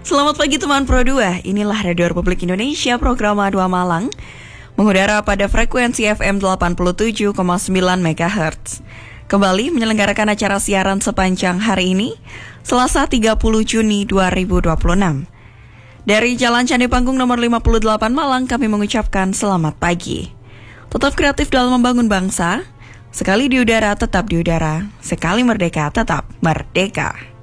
Selamat pagi teman Pro 2, inilah Radio Republik Indonesia program A2 Malang, mengudara pada frekuensi FM 87,9 MHz. Kembali menyelenggarakan acara siaran sepanjang hari ini, Selasa 30 Juni 2026. Dari Jalan Candi Panggung nomor 58 Malang, kami mengucapkan selamat pagi. Tetap kreatif dalam membangun bangsa, sekali di udara tetap di udara, sekali merdeka tetap merdeka.